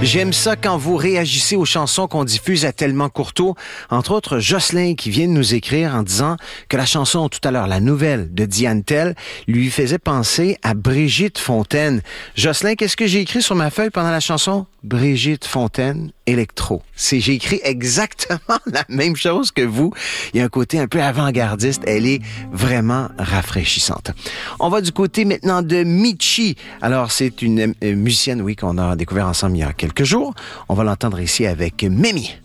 J'aime ça quand vous réagissez aux chansons qu'on diffuse à Tellement Courteau. Entre autres, Jocelyn qui vient de nous écrire en disant que la chanson tout à l'heure, la nouvelle de Diane Tell, lui faisait penser à Brigitte Fontaine. Jocelyn, qu'est-ce que j'ai écrit sur ma feuille pendant la chanson? Brigitte Fontaine, électro. J'ai écrit exactement la même chose que vous. Il y a un côté un peu avant-gardiste. Elle est vraiment rafraîchissante. On va du côté maintenant de Michi. Alors, c'est une musicienne, oui, qu'on a découvert ensemble il y a quelques jours. On va l'entendre ici avec Mimi.